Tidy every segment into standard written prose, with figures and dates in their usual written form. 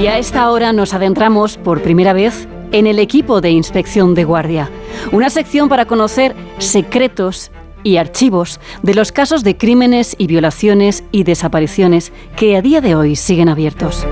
Y a esta hora nos adentramos por primera vez en el equipo de inspección de guardia, una sección para conocer secretos y archivos de los casos de crímenes y violaciones y desapariciones que a día de hoy siguen abiertos.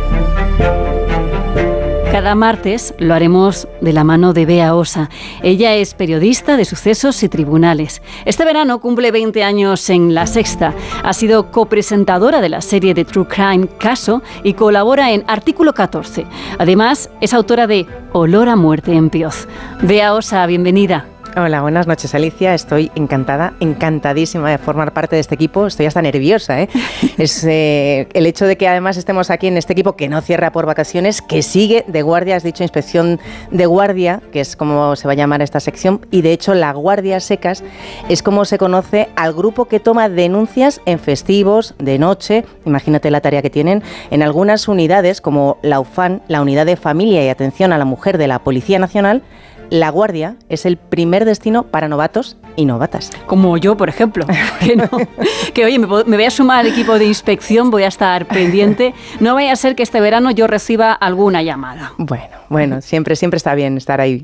Cada martes lo haremos de la mano de Bea Osa. Ella es periodista de sucesos y tribunales. Este verano cumple 20 años en La Sexta. Ha sido copresentadora de la serie de True Crime Caso y colabora en Artículo 14. Además, es autora de Olor a muerte en Pioz. Bea Osa, bienvenida. Hola, buenas noches, Alicia. Estoy encantadísima de formar parte de este equipo. Estoy hasta nerviosa, ¿eh? Es el hecho de que además estemos aquí en este equipo que no cierra por vacaciones, que sigue de guardia, has dicho inspección de guardia, que es como se va a llamar esta sección, y de hecho la Guardia a Secas es como se conoce al grupo que toma denuncias en festivos, de noche, imagínate la tarea que tienen, en algunas unidades como la UFAN, la Unidad de Familia y Atención a la Mujer de la Policía Nacional. La Guardia es el primer destino para novatos y novatas. Como yo, por ejemplo. Que oye, me voy a sumar al equipo de inspección, voy a estar pendiente. No vaya a ser que este verano yo reciba alguna llamada. Bueno, siempre está bien estar ahí.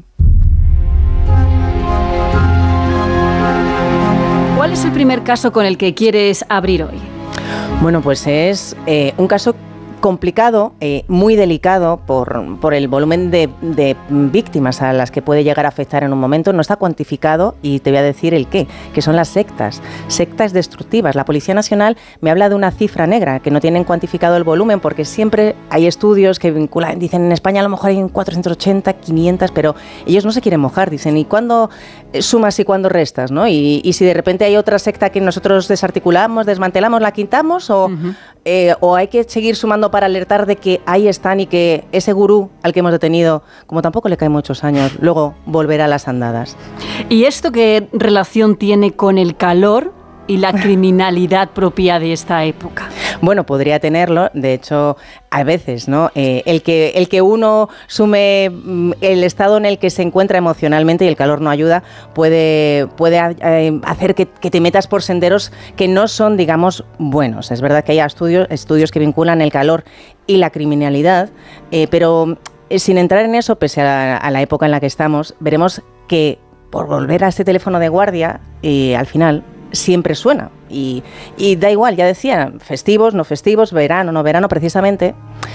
¿Cuál es el primer caso con el que quieres abrir hoy? Bueno, pues es un caso complicado, muy delicado por el volumen de víctimas a las que puede llegar a afectar en un momento. No está cuantificado y te voy a decir el qué, que son las sectas destructivas. La Policía Nacional me habla de una cifra negra, que no tienen cuantificado el volumen, porque siempre hay estudios que vinculan, dicen en España a lo mejor hay 480, 500, pero ellos no se quieren mojar, dicen, ¿y cuándo sumas y cuándo restas? ¿No? Y si de repente hay otra secta que nosotros desarticulamos, desmantelamos, la quitamos, o hay que seguir sumando para alertar de que ahí están y que ese gurú al que hemos detenido, como tampoco le caen muchos años, luego volverá a las andadas. ¿Y esto qué relación tiene con el calor y la criminalidad propia de esta época? Bueno, podría tenerlo, de hecho, a veces, ¿no? El que uno sume el estado en el que se encuentra emocionalmente y el calor no ayuda, puede hacer que te metas por senderos que no son, digamos, buenos. Es verdad que hay estudios que vinculan el calor y la criminalidad, pero sin entrar en eso, pese a la época en la que estamos, veremos que por volver a este teléfono de guardia, al final siempre suena y da igual, ya decía, festivos, no festivos, verano, no verano, precisamente.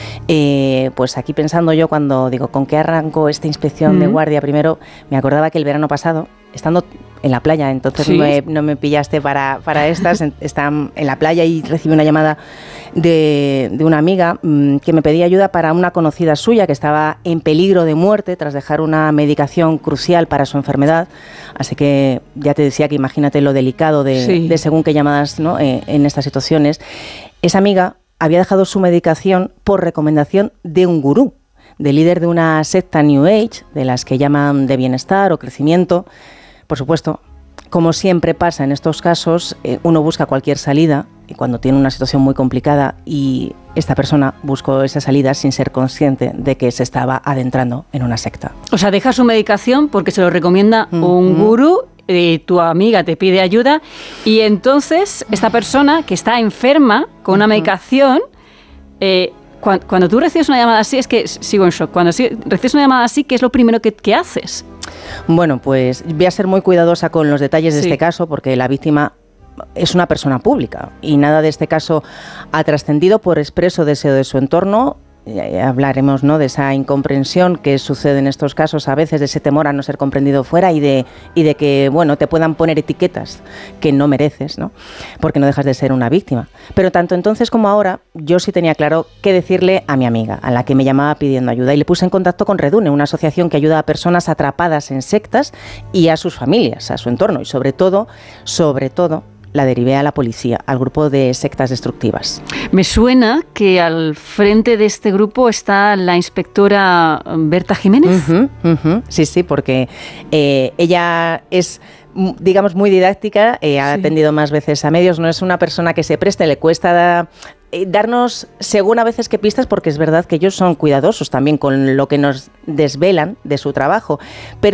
Pues aquí pensando yo cuando digo, ¿con qué arranco esta inspección de guardia? Primero me acordaba que el verano pasado, estando en la playa, entonces sí, no me pillaste para estas, está en la playa y recibí una llamada de una amiga que me pedía ayuda para una conocida suya que estaba en peligro de muerte tras dejar una medicación crucial para su enfermedad. Así que ya te decía que imagínate lo delicado de según qué llamadas, ¿no? En estas situaciones. Esa amiga había dejado su medicación por recomendación de un gurú, de líder de una secta New Age, de las que llaman de bienestar o crecimiento. Por supuesto, como siempre pasa en estos casos, uno busca cualquier salida y cuando tiene una situación muy complicada, y esta persona buscó esa salida sin ser consciente de que se estaba adentrando en una secta. O sea, deja su medicación porque se lo recomienda un gurú, tu amiga te pide ayuda y entonces esta persona que está enferma con una medicación, cuando tú recibes una llamada así, es que sigo en shock, cuando recibes una llamada así, ¿qué es lo primero que haces? Bueno, pues voy a ser muy cuidadosa con los detalles de este caso porque la víctima es una persona pública y nada de este caso ha trascendido por expreso deseo de su entorno. Hablaremos, ¿no?, de esa incomprensión que sucede en estos casos a veces, de ese temor a no ser comprendido fuera y de que, bueno, te puedan poner etiquetas que no mereces, ¿no?, porque no dejas de ser una víctima. Pero tanto entonces como ahora yo sí tenía claro qué decirle a mi amiga, a la que me llamaba pidiendo ayuda, y le puse en contacto con Redune, una asociación que ayuda a personas atrapadas en sectas y a sus familias, a su entorno, y sobre todo la derivé a la policía, al grupo de sectas destructivas. Me suena que al frente de este grupo está la inspectora Berta Jiménez. Sí, porque ella es, digamos, muy didáctica, ha atendido más veces a medios, no es una persona que se preste, le cuesta darnos, según a veces, que pistas, porque es verdad que ellos son cuidadosos también con lo que nos desvelan de su trabajo, pero